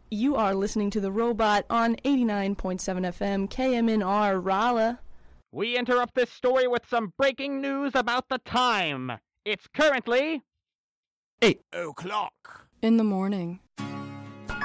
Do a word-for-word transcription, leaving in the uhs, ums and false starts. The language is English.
You are listening to The Robot on eighty-nine point seven F M, K M N R, Raleigh. We interrupt this story with some breaking news about the time. It's currently... eight o'clock. In the morning.